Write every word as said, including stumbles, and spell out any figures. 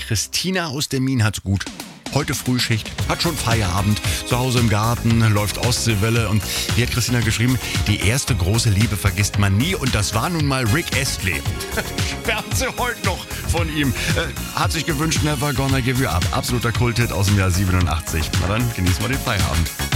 Christina aus der Mien hat's gut. Heute Frühschicht, hat schon Feierabend, zu Hause im Garten, läuft Ostseewelle und wie hat Christina geschrieben, die erste große Liebe vergisst man nie und das war nun mal Rick Astley. Schwärmt sie heute noch von ihm. Äh, hat sich gewünscht, Never Gonna Give You Up. Absoluter Kulthit aus dem Jahr siebenundachtzig. Na dann, genießen wir den Feierabend.